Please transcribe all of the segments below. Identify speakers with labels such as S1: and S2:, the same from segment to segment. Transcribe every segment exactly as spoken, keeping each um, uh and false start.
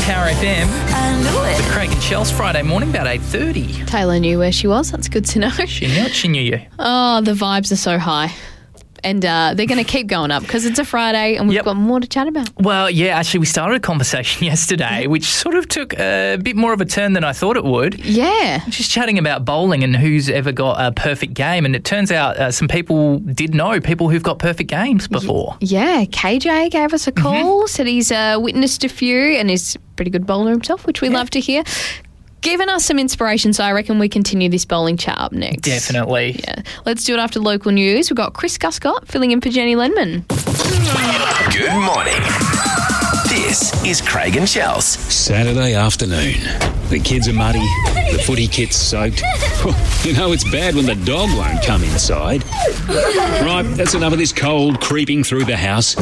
S1: Power F M.
S2: I knew it.
S1: With Craig and Chels Friday morning, about eight thirty.
S3: Taylor knew where she was. That's good to know.
S1: She knew it. She knew you.
S3: Oh, the vibes are so high. And uh, they're going to keep going up because it's a Friday and we've
S1: Yep.
S3: got more to chat about.
S1: Well, yeah, actually, we started a conversation yesterday which sort of took a bit more of a turn than I thought it would.
S3: Yeah.
S1: Just chatting about bowling and who's ever got a perfect game. And it turns out uh, some people did know people who've got perfect games before.
S3: Yeah, K J gave us a call,
S1: Mm-hmm.
S3: said he's uh, witnessed a few and is a pretty good bowler himself, which we love to hear. Given us some inspiration, so I reckon we continue this bowling chat up next.
S1: Definitely.
S3: Yeah. Let's do it after local news. We've got Chris Guscott filling in for Jenny Lenman.
S4: Good morning. This is Craig and Chels.
S5: Saturday afternoon. The kids are muddy, the footy kit's soaked. You know it's bad when the dog won't come inside. Right, that's enough of this cold creeping through the house.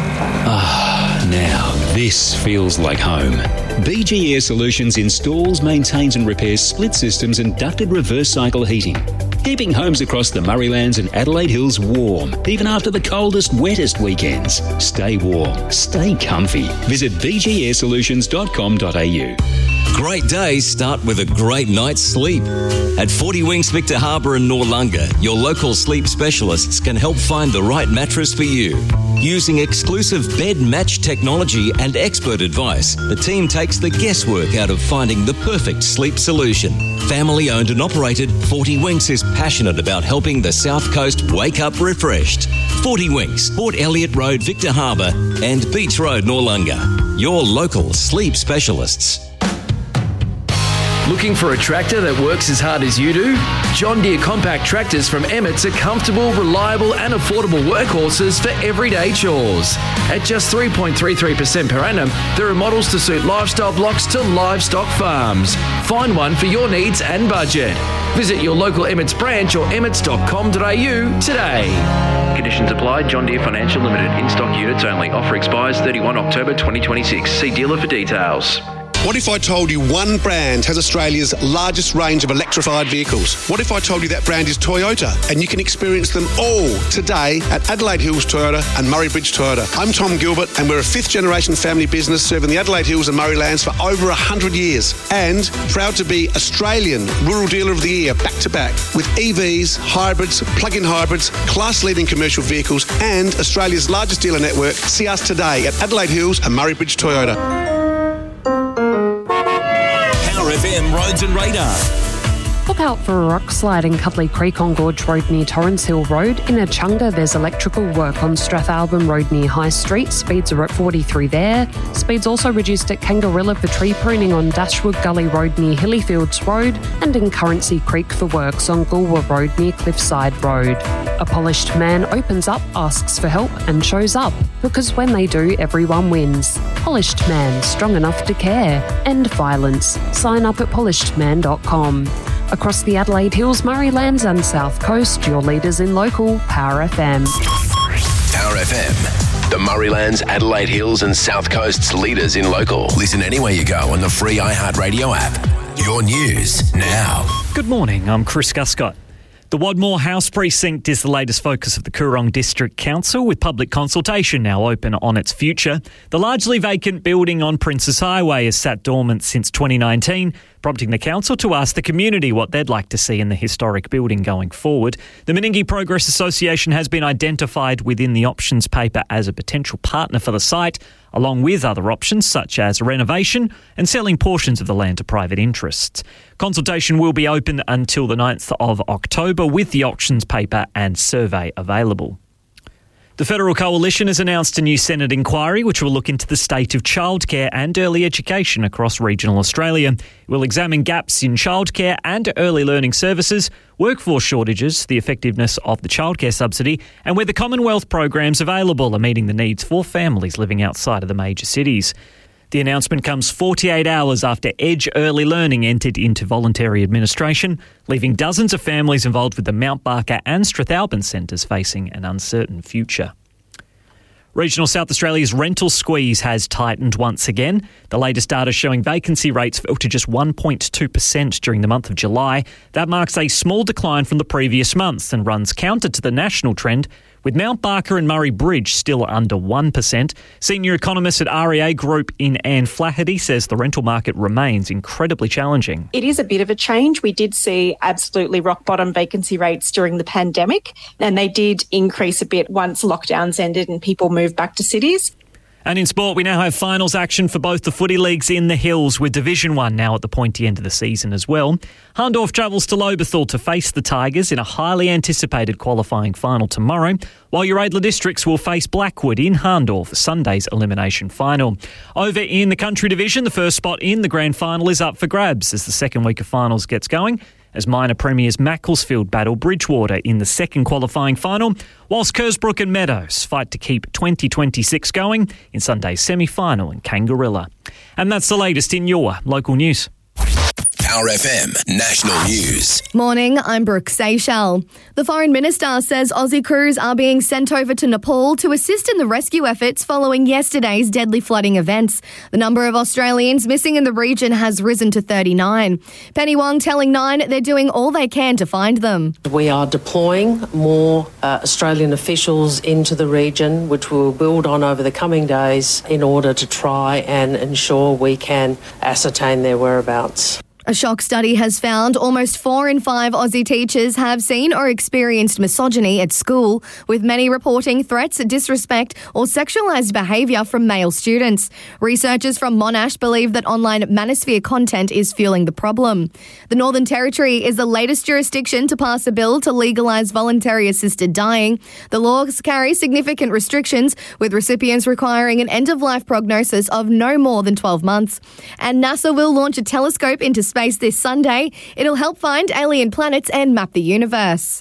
S5: Ah, now this feels like home. B G Air Solutions installs, maintains and repairs split systems and ducted reverse cycle heating, keeping homes across the Murraylands and Adelaide Hills warm, even after the coldest, wettest weekends. Stay warm, stay comfy. Visit b g air solutions dot com dot a u.
S6: Great days start with a great night's sleep. At forty Winks Victor Harbour and Noarlunga, your local sleep specialists can help find the right mattress for you. Using exclusive bed match technology and expert advice, the team takes the guesswork out of finding the perfect sleep solution. Family owned and operated, forty Winks is passionate about helping the South Coast wake up refreshed. forty Winks, Port Elliot Road, Victor Harbour and Beach Road, Noarlunga. Your local sleep specialists.
S7: Looking for a tractor that works as hard as you do? John Deere compact tractors from Emmett's are comfortable, reliable and affordable workhorses for everyday chores. At just three point three three percent per annum, there are models to suit lifestyle blocks to livestock farms. Find one for your needs and budget. Visit your local Emmett's branch or emmets dot com dot a u today. Conditions apply. John Deere Financial Limited. In-stock units only. Offer expires thirty-first of October twenty twenty-six. See dealer for details.
S8: What if I told you one brand has Australia's largest range of electrified vehicles? What if I told you that brand is Toyota and you can experience them all today at Adelaide Hills Toyota and Murray Bridge Toyota? I'm Tom Gilbert and we're a fifth generation family business serving the Adelaide Hills and Murraylands for over one hundred years and proud to be Australian Rural Dealer of the Year back to back with E Vs, hybrids, plug-in hybrids, class-leading commercial vehicles and Australia's largest dealer network. See us today at Adelaide Hills and Murray Bridge Toyota.
S6: F M Roads and Radar.
S9: Look out for a rock slide in Cuddly Creek on Gorge Road near Torrens Hill Road. In Echunga, there's electrical work on Strathalbyn Road near High Street. Speeds are at forty-three there. Speeds also reduced at Kangarilla for tree pruning on Dashwood Gully Road near Hillyfields Road and in Currency Creek for works on Goolwa Road near Cliffside Road. A polished man opens up, asks for help and shows up, because when they do, everyone wins. Polished Man, strong enough to care. End violence. Sign up at polished man dot com. Across the Adelaide Hills, Murraylands and South Coast, your leaders in local, Power F M.
S4: Power F M. The Murraylands, Adelaide Hills and South Coast's leaders in local. Listen anywhere you go on the free iHeartRadio app. Your news now.
S10: Good morning, I'm Chris Guscott. The Wadmore House Precinct is the latest focus of the Coorong District Council, with public consultation now open on its future. The largely vacant building on Princes Highway has sat dormant since twenty nineteen, prompting the council to ask the community what they'd like to see in the historic building going forward. The Meningie Progress Association has been identified within the options paper as a potential partner for the site, along with other options such as renovation and selling portions of the land to private interests. Consultation will be open until the ninth of October, with the auctions paper and survey available. The Federal Coalition has announced a new Senate inquiry which will look into the state of childcare and early education across regional Australia. It will examine gaps in childcare and early learning services, workforce shortages, the effectiveness of the childcare subsidy, and whether Commonwealth programs available are meeting the needs for families living outside of the major cities. The announcement comes forty-eight hours after Edge Early Learning entered into voluntary administration, leaving dozens of families involved with the Mount Barker and Strathalbyn centres facing an uncertain future. Regional South Australia's rental squeeze has tightened once again. The latest data showing vacancy rates fell to just one point two percent during the month of July. That marks a small decline from the previous month and runs counter to the national trend, with Mount Barker and Murray Bridge still under one percent. Senior economist at R E A Group in Anne Flaherty says the rental market remains incredibly challenging.
S2: It is a bit of a change. We did see absolutely rock bottom vacancy rates during the pandemic, and they did increase a bit once lockdowns ended and people moved back to cities.
S10: And in sport, we now have finals action for both the footy leagues in the Hills, with Division one now at the pointy end of the season as well. Hahndorf travels to Lobethal to face the Tigers in a highly anticipated qualifying final tomorrow, while Uradla Districts will face Blackwood in Hahndorf for Sunday's elimination final. Over in the Country Division, the first spot in the grand final is up for grabs as the second week of finals gets going, as minor premiers Macclesfield battle Bridgewater in the second qualifying final, whilst Kersbrook and Meadows fight to keep twenty twenty-six going in Sunday's semi-final in Kangarilla. And that's the latest in your local news.
S4: Power F M National News.
S11: Morning, I'm Brooke Seychelles. The Foreign Minister says Aussie crews are being sent over to Nepal to assist in the rescue efforts following yesterday's deadly flooding events. The number of Australians missing in the region has risen to thirty-nine. Penny Wong telling Nine they're doing all they can to find them.
S12: We are deploying more uh, Australian officials into the region, which we'll build on over the coming days in order to try and ensure we can ascertain their whereabouts.
S11: A shock study has found almost four in five Aussie teachers have seen or experienced misogyny at school, with many reporting threats, disrespect or sexualised behaviour from male students. Researchers from Monash believe that online manosphere content is fueling the problem. The Northern Territory is the latest jurisdiction to pass a bill to legalise voluntary assisted dying. The laws carry significant restrictions, with recipients requiring an end-of-life prognosis of no more than twelve months. And NASA will launch a telescope into space this Sunday. It'll help find alien planets and map the universe.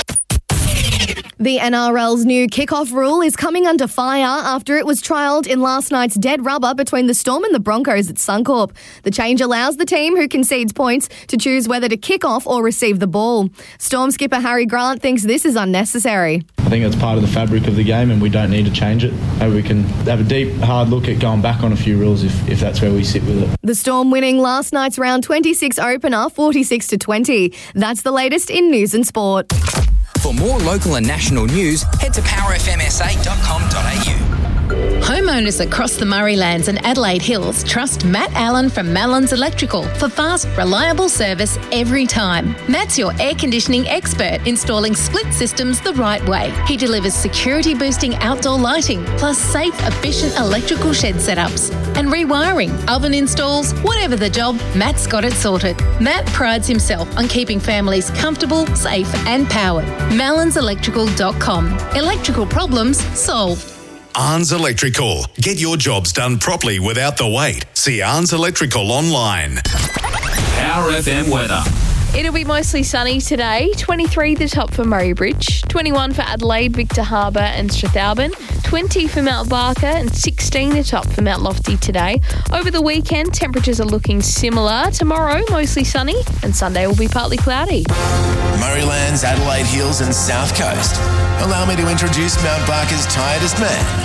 S11: The N R L's new kickoff rule is coming under fire after it was trialled in last night's dead rubber between the Storm and the Broncos at Suncorp. The change allows the team who concedes points to choose whether to kick off or receive the ball. Storm skipper Harry Grant thinks this is unnecessary.
S13: I think it's part of the fabric of the game and we don't need to change it. Maybe we can have a deep, hard look at going back on a few rules if, if that's where we sit with it.
S11: The Storm winning last night's round twenty-six opener forty-six to twenty. That's the latest in news and sport.
S14: For more local and national news, head to power f m s a dot com dot a u.
S15: Homeowners across the Murraylands and Adelaide Hills trust Matt Allen from Mallins Electrical for fast, reliable service every time. Matt's your air conditioning expert, installing split systems the right way. He delivers security-boosting outdoor lighting, plus safe, efficient electrical shed setups. And rewiring, oven installs, whatever the job, Matt's got it sorted. Matt prides himself on keeping families comfortable, safe and powered. mallins electrical dot com. Electrical problems solved.
S16: Arns Electrical. Get your jobs done properly without the wait. See Arns Electrical online.
S7: Power F M weather.
S3: It'll be mostly sunny today. twenty-three the top for Murray Bridge, twenty-one for Adelaide, Victor Harbour and Strathalbyn, twenty for Mount Barker and sixteen the top for Mount Lofty today. Over the weekend, temperatures are looking similar. Tomorrow, mostly sunny, and Sunday will be partly cloudy.
S4: Murraylands, Adelaide Hills and South Coast. Allow me to introduce Mount Barker's tiredest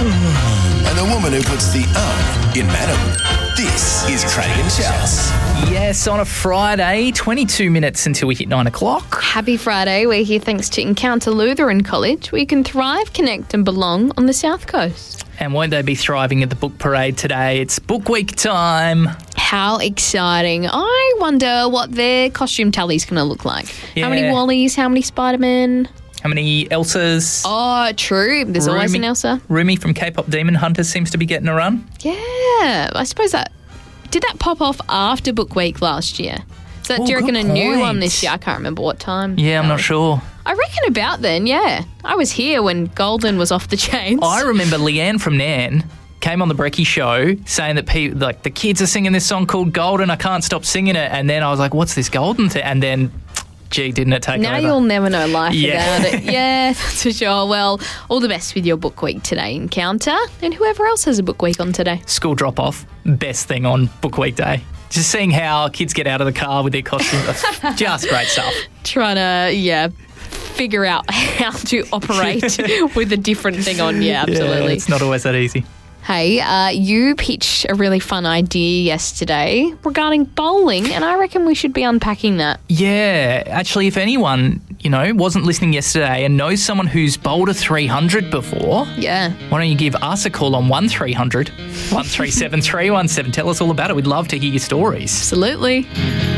S4: man and the woman who puts the um in madam. This is Craig and Charles.
S1: Yes, on a Friday, twenty-two minutes until we hit nine o'clock.
S3: Happy Friday. We're here thanks to Encounter Lutheran College, where you can thrive, connect and belong on the South Coast.
S1: And won't they be thriving at the book parade today? It's book week time.
S3: How exciting. I wonder what their costume tally's going to look like.
S1: Yeah.
S3: How many Wallies, how many Spider-Men?
S1: How many Elsas?
S3: Oh, true. There's
S1: Rumi,
S3: always an Elsa.
S1: Rumi from K-pop Demon Hunters seems to be getting a run.
S3: Yeah, I suppose that... Did that pop off after book week last year? So
S1: Oh,
S3: do you reckon
S1: good
S3: a new
S1: point.
S3: one this year? I can't remember what time.
S1: Yeah, I'm
S3: No.
S1: not sure.
S3: I reckon about then, yeah. I was here when Golden was off the chains.
S1: I remember Leanne from Nan came on the Brekkie show saying that people, like the kids are singing this song called Golden, I can't stop singing it. And then I was like, what's this Golden thing? And then, gee, didn't it take
S3: Now
S1: over?
S3: you'll never know life
S1: Yeah.
S3: without it. Yeah, that's for sure. Well, all the best with your book week today, Encounter, and whoever else has a book week on today.
S1: School drop-off, best thing on book week day. Just seeing how kids get out of the car with their costumes, just great stuff.
S3: Trying to, yeah, figure out how to operate with a different thing on. Yeah, absolutely.
S1: Yeah, it's not always that easy.
S3: Hey, uh, you pitched a really fun idea yesterday regarding bowling, and I reckon we should be unpacking that.
S1: Yeah, actually, if anyone you know, wasn't listening yesterday and knows someone who's bowled a three hundred before,
S3: Yeah.
S1: why don't you give us a call on one three hundred, one three seven three one seven. Tell us all about it. We'd love to hear your stories.
S3: Absolutely.